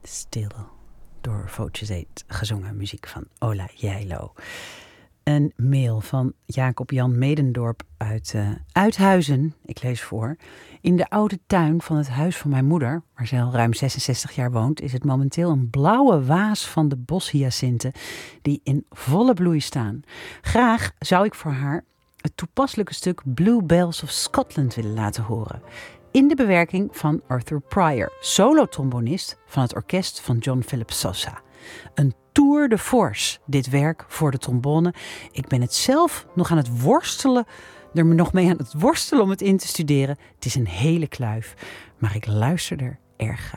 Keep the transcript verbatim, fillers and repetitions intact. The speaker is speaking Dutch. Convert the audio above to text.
Stil door Voces Eight, gezongen muziek van Ola Jailo. Een mail van Jacob-Jan Medendorp uit uh, Uithuizen, ik lees voor. In de oude tuin van het huis van mijn moeder, waar zij al ruim zesenzestig jaar woont, is het momenteel een blauwe waas van de boshyacinten die in volle bloei staan. Graag zou ik voor haar het toepasselijke stuk Blue Bells of Scotland willen laten horen. In de bewerking van Arthur Pryor, solo-trombonist van het orkest van John Philip Sousa. Een tour de force, dit werk voor de trombone. Ik ben het zelf nog aan het worstelen, er nog mee aan het worstelen om het in te studeren. Het is een hele kluif, maar ik luister er erg graag.